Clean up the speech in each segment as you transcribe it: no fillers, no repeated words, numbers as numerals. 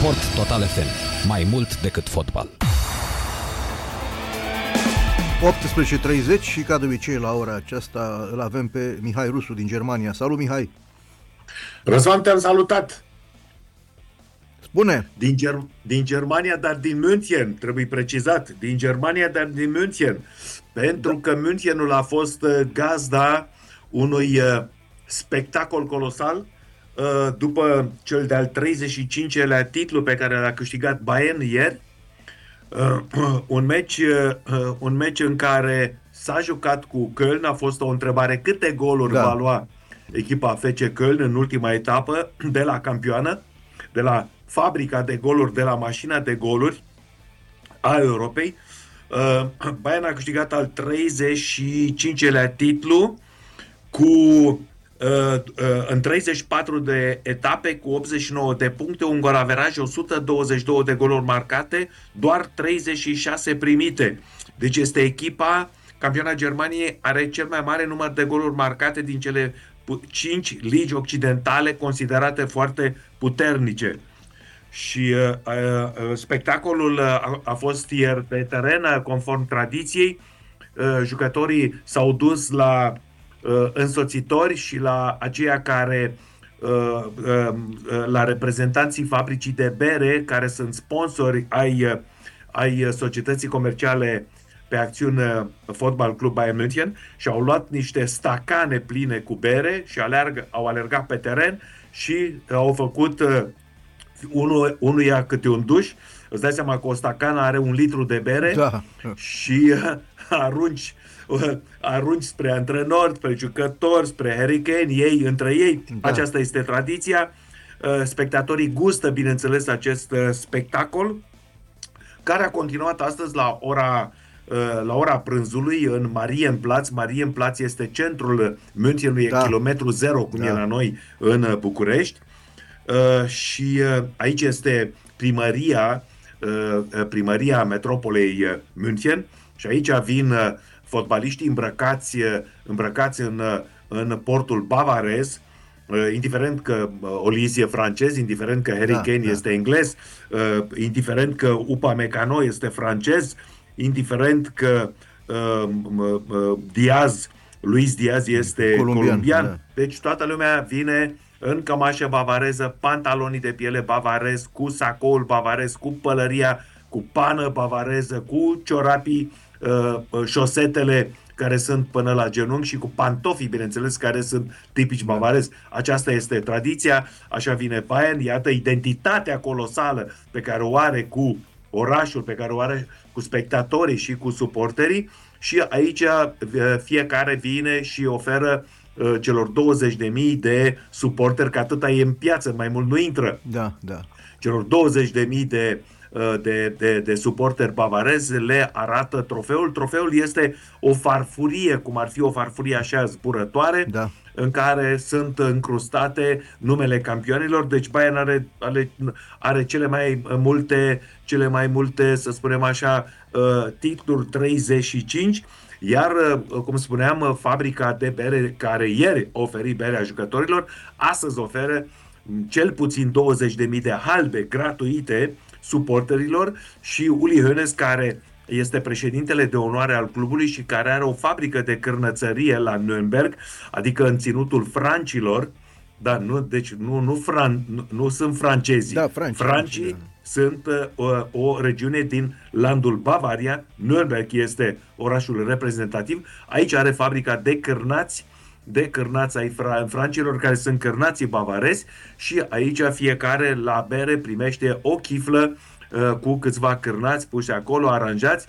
Sport Total FM. Mai mult decât fotbal. 18:30 și ca de obicei la ora aceasta îl avem pe Mihai Rusu din Germania. Salut, Mihai! Răzvan, te-am salutat! Spune! Din Germania, dar din München, trebuie precizat. Din Germania, dar din München. Pentru că Münchenul a fost gazda unui spectacol colosal după cel de-al 35-lea titlu pe care l-a câștigat Bayern ieri. Un meci în care s-a jucat cu Köln. A fost o întrebare: câte goluri va lua echipa FC Köln în ultima etapă de la campioană, de la fabrica de goluri, de la mașina de goluri a Europei. Bayern a câștigat al 35-lea titlu în 34 de etape cu 89 de puncte, un golaveraj, 122 de goluri marcate, doar 36 primite. Deci este echipa, campioana Germaniei, are cel mai mare număr de goluri marcate din cele 5 ligi occidentale considerate foarte puternice. Și spectacolul a fost ieri pe teren, conform tradiției. Jucătorii s-au dus la însoțitori și la aceia care la reprezentanții fabricii de bere, care sunt sponsori ai societății comerciale pe acțiune Fotbal Club Bayern München, și au luat niște stacane pline cu bere și au alergat pe teren și au făcut unuia câte un duș. Îți dai seama că o stacană are 1 litru de bere, și arunci spre antrenori, spre jucători, spre Harry Kane, ei între ei. Aceasta este tradiția. Spectatorii gustă, bineînțeles, acest spectacol, care a continuat astăzi la ora prânzului în Marienplatz. Marienplatz este centrul Münchenului, e kilometru zero, cum e la noi în București. Și aici este primăria metropolei München, și aici vin fotbaliștii îmbrăcați în portul bavarez, indiferent că Olise e francez, indiferent că Harry Kane este englez, indiferent că Upamecano este francez, indiferent că Luis Diaz este colombian. Deci toată lumea vine în cămașă bavareză, pantalonii de piele bavarez, cu sacoul bavarez, cu pălăria, cu pană bavareză, cu ciorapii, șosetele care sunt până la genunchi și cu pantofii, bineînțeles, care sunt tipici bavarezi. Aceasta este tradiția, așa vine Bayern. Iată identitatea colosală pe care o are cu orașul, pe care o are cu spectatorii și cu suporterii, și aici fiecare vine și oferă celor 20.000 de suporteri, că atâta e în piață, mai mult nu intră. Celor 20.000 de suporteri bavarezi le arată trofeul. Trofeul este o farfurie, cum ar fi o farfurie așa zburătoare, în care sunt încrustate numele campionilor. Deci Bayern are cele mai multe, să spunem așa, titluri, 35. Iar, cum spuneam, fabrica de bere, care ieri a oferit berea jucătorilor, astăzi oferă cel puțin 20.000 de halbe gratuite suporterilor. Și Uli Hoeneß, care este președintele de onoare al clubului și care are o fabrică de cârnățărie la Nürnberg, adică în ținutul francilor, nu sunt francezii. Francii sunt o regiune din landul Bavaria. Nürnberg este orașul reprezentativ. Aici are fabrica de cârnați ai francilor, care sunt cârnații bavarezi, și aici fiecare la bere primește o chiflă cu câțiva cârnați puși acolo, aranjați.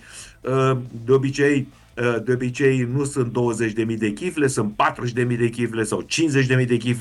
De obicei nu sunt 20.000 de chifle, sunt 40.000 de chifle sau 50.000 de chifle.